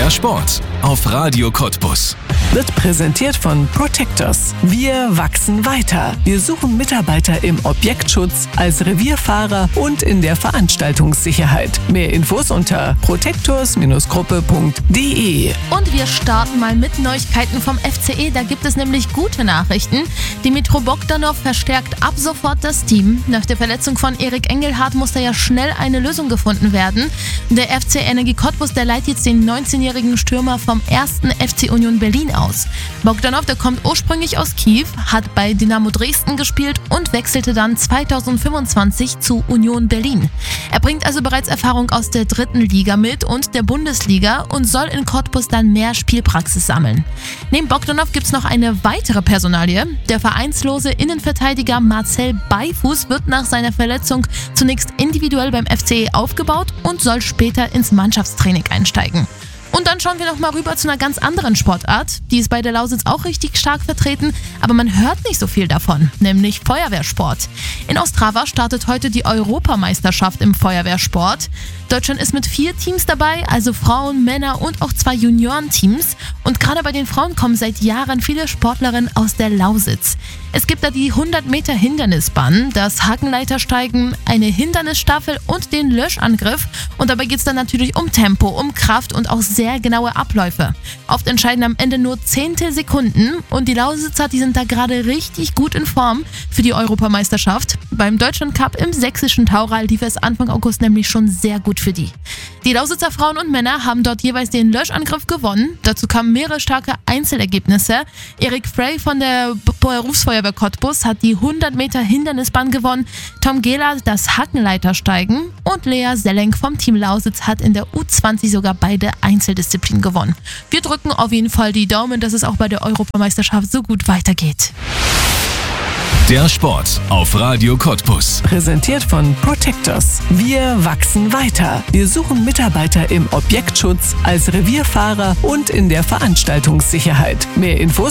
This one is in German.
Der Sport auf Radio Cottbus wird präsentiert von Protectors. Wir wachsen weiter. Wir suchen Mitarbeiter im Objektschutz, als Revierfahrer und in der Veranstaltungssicherheit. Mehr Infos unter protectors-gruppe.de. Und wir starten mal mit Neuigkeiten vom FCE. Da gibt es nämlich gute Nachrichten. Dimitro Bogdanov verstärkt ab sofort das Team. Nach der Verletzung von Erik Engelhardt muss da ja schnell eine Lösung gefunden werden. Der FC Energie Cottbus, der leiht jetzt den 19-jährigen Stürmer vom 1. FC Union Berlin aus. Bogdanov, der kommt ursprünglich aus Kiew, hat bei Dynamo Dresden gespielt und wechselte dann 2025 zu Union Berlin. Er bringt also bereits Erfahrung aus der 3. Liga mit und der Bundesliga und soll in Cottbus dann mehr Spielpraxis sammeln. Neben Bogdanov gibt es noch eine weitere Personalie. Der vereinslose Innenverteidiger Marcel Beifuß wird nach seiner Verletzung zunächst individuell beim FCE aufgebaut und soll später ins Mannschaftstraining einsteigen. Und dann schauen wir noch mal rüber zu einer ganz anderen Sportart. Die ist bei der Lausitz auch richtig stark vertreten, aber man hört nicht so viel davon, nämlich Feuerwehrsport. In Ostrava startet heute die Europameisterschaft im Feuerwehrsport. Deutschland ist mit 4 Teams dabei, also Frauen, Männer und auch 2 Juniorenteams. Und gerade bei den Frauen kommen seit Jahren viele Sportlerinnen aus der Lausitz. Es gibt da die 100 Meter Hindernisbahn, das Hakenleitersteigen, eine Hindernisstaffel und den Löschangriff. Und dabei geht es dann natürlich um Tempo, um Kraft und auch sehr genaue Abläufe. Oft entscheiden am Ende nur Zehntelsekunden und die Lausitzer, die sind da gerade richtig gut in Form für die Europameisterschaft. Beim Deutschlandcup im sächsischen Taural lief es Anfang August nämlich schon sehr gut für die. Die Lausitzer Frauen und Männer haben dort jeweils den Löschangriff gewonnen. Dazu kamen mehrere starke Einzelergebnisse. Erik Frey von der Berufsfeuerwehr Cottbus hat die 100 Meter Hindernisbahn gewonnen, Tom Gehler das Hackenleitersteigen und Lea Sellenk vom Team Lausitz hat in der U20 sogar beide Einzeldisziplinen gewonnen. Wir drücken auf jeden Fall die Daumen, dass es auch bei der Europameisterschaft so gut weitergeht. Der Sport auf Radio Cottbus. Präsentiert von Protectors. Wir wachsen weiter. Wir suchen Mitarbeiter im Objektschutz, als Revierfahrer und in der Veranstaltungssicherheit. Mehr Infos